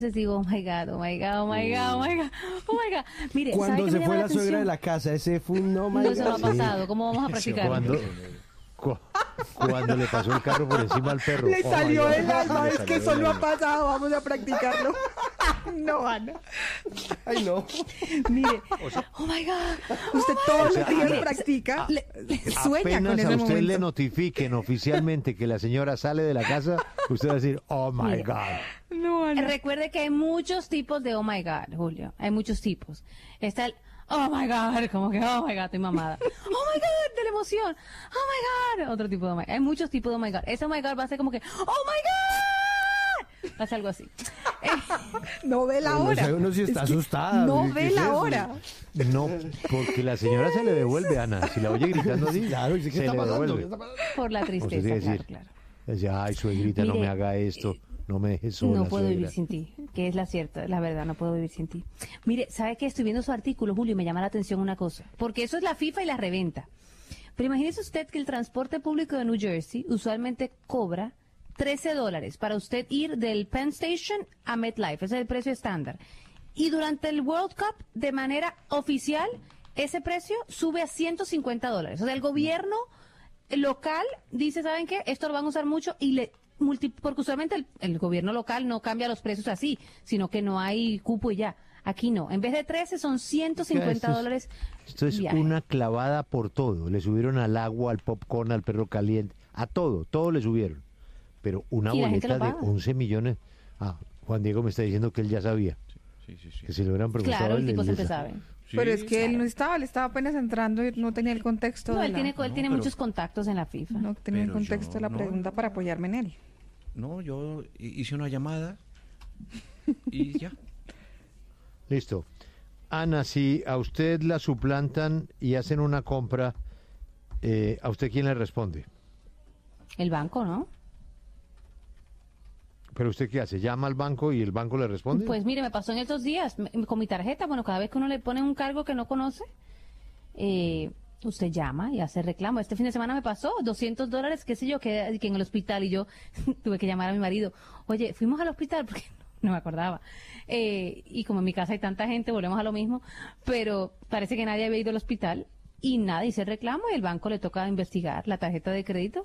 Entonces digo, oh my God, oh my God, oh my God, oh my God, oh my God. Mire, Cuando ¿sabe qué se me fue llama la suegra de atención? la casa, ese fue un no my No, eso no ha God. pasado. ¿Cómo vamos a practicar? Cu- Cuando le pasó el carro por encima al perro. Le Oh, salió my God. del alma, Le es salió que del eso no ha alma. pasado, vamos a practicarlo. No, Ana. Ay, no. Mire, oh my God. Usted todos los días mire, practica, sueña con Apenas a ese usted le momento. notifiquen oficialmente que la señora sale de la casa, usted va a decir, oh my Mire. God. No, Ana. Recuerde que hay muchos tipos de oh my God, Julio. Hay muchos tipos. Está el oh my God, como que oh my God, estoy mamada. Oh my God, de la emoción. Oh my God, otro tipo de oh my God. Hay muchos tipos de oh my God. Ese oh my God va a ser como que oh my God. Va a ser algo así. No ve la Pues hora. No sé uno si está asustada. No ¿Qué ve es la eso? hora. No, porque la señora se le devuelve, Ana. Si la oye gritando así, Claro, ¿y qué se está le pasando? devuelve. ¿Qué está pasando? Por la Usted tiene tristeza, que claro, decir, claro. decía, ay, suegrita, no Mire, me haga esto, no me dejes sola, No puedo vivir suegra. sin ti, que es la cierta, la verdad, no puedo vivir sin ti. Mire, ¿sabe qué? Estoy viendo su artículo, Julio, y me llama la atención una cosa, porque eso es la FIFA y la reventa. Pero imagínese usted que el transporte público de New Jersey usualmente cobra $13 para usted ir del Penn Station a MetLife, ese es el precio estándar. Y durante el World Cup, de manera oficial, ese precio sube a $150. O sea, el gobierno local dice, ¿saben qué? Esto lo van a usar mucho y porque usualmente el gobierno local no cambia los precios así, sino que no hay cupo y ya. Aquí no. En vez de 13 son $150. Esto es viaje. una clavada por todo. Le subieron al agua, al popcorn, al perro caliente, a todo le subieron. Pero una Y la gente boleta lo de paga. 11 millones. Ah, Juan Diego me está diciendo que él ya sabía. Sí. Que si le hubieran preguntado. Claro, el él tipo les- siempre sabe. Pero es que él claro. no estaba, él estaba apenas entrando y no tenía el contexto No, de él la... tiene, él tiene pero- muchos contactos en la FIFA. No tenía el Pero contexto yo de la no- pregunta para apoyarme en él. No, yo hice una llamada y ya. Listo. Ana, si a usted la suplantan y hacen una compra, ¿a usted quién le responde? El banco, ¿no? ¿Pero usted qué hace? ¿Llama al banco y el banco le responde? Pues mire, me pasó en estos días con mi tarjeta. Bueno, cada vez que uno le pone un cargo que no conoce, usted llama y hace reclamo. Este fin de semana me pasó $200, qué sé yo, que en el hospital y yo tuve que llamar a mi marido. Oye, fuimos al hospital porque no me acordaba. Y como en mi casa hay tanta gente, volvemos a lo mismo, pero parece que nadie había ido al hospital y nada, hice el reclamo y el banco le toca investigar la tarjeta de crédito.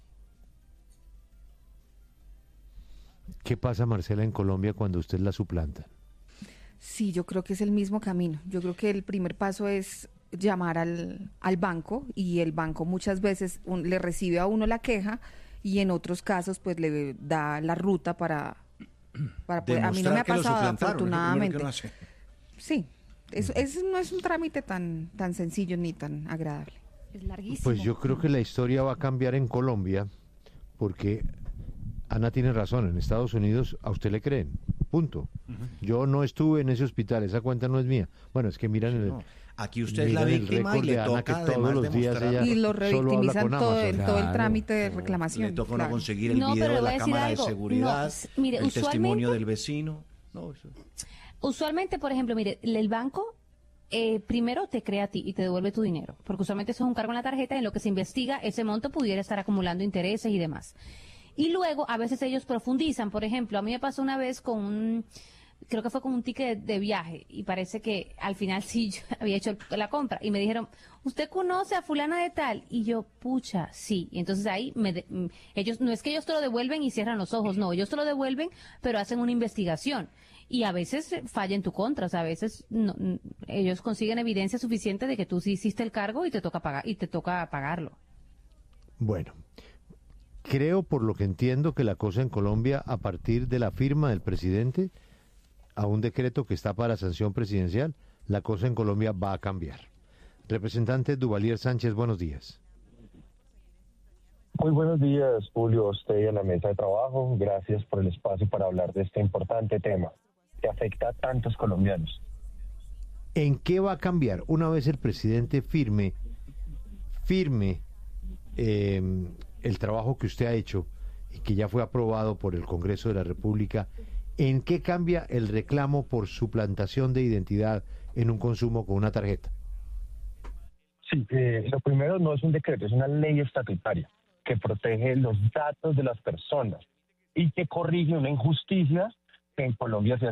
¿Qué pasa, Marcela, en Colombia cuando usted la suplanta? Sí, yo creo que es el mismo camino. Yo creo que el primer paso es llamar al banco y el banco muchas veces le recibe a uno la queja y en otros casos pues le da la ruta para poder. A mí no me ha Demostrar que lo pasado, suplantaron, es lo primero afortunadamente. que uno hace. Sí, eso no es un trámite tan sencillo ni tan agradable. Es larguísimo. Pues yo creo que la historia va a cambiar en Colombia porque Ana tiene razón, en Estados Unidos a usted le creen, punto. Yo no estuve en ese hospital, esa cuenta no es mía. Bueno, es que miran el... No, aquí usted es la miran el víctima y récord le de Ana, toca que todos además los días demostrar. ella Y lo solo habla revictimizan con todo Amazon. el Claro. trámite de reclamación. Le toca uno claro. conseguir el No, video pero le de voy a la decir cámara de algo. seguridad, No, mire, el testimonio usualmente- del vecino. No, eso. Usualmente, por ejemplo, mire, el banco primero te crea a ti y te devuelve tu dinero, porque usualmente eso es un cargo en la tarjeta en lo que se investiga, ese monto pudiera estar acumulando intereses y demás. Y luego, a veces ellos profundizan, por ejemplo, a mí me pasó una vez creo que fue con un ticket de viaje, y parece que al final sí yo había hecho la compra, y me dijeron, ¿usted conoce a fulana de tal? Y yo, pucha, sí. Y entonces ahí ellos, no es que ellos te lo devuelven y cierran los ojos, no, ellos te lo devuelven, pero hacen una investigación. Y a veces falla en tu contra, o sea, a veces ellos consiguen evidencia suficiente de que tú sí hiciste el cargo y te toca pagarlo. Bueno, creo por lo que entiendo que la cosa en Colombia, a partir de la firma del presidente a un decreto que está para sanción presidencial, la cosa en Colombia va a cambiar. Representante Duvalier Sánchez, buenos días. Muy buenos días, Julio, a usted y a la mesa de trabajo. Gracias por el espacio para hablar de este importante tema que afecta a tantos colombianos. ¿En qué va a cambiar una vez el presidente firme el trabajo que usted ha hecho y que ya fue aprobado por el Congreso de la República? ¿En qué cambia el reclamo por suplantación de identidad en un consumo con una tarjeta? Sí, lo primero no es un decreto, es una ley estatutaria que protege los datos de las personas y que corrige una injusticia que en Colombia se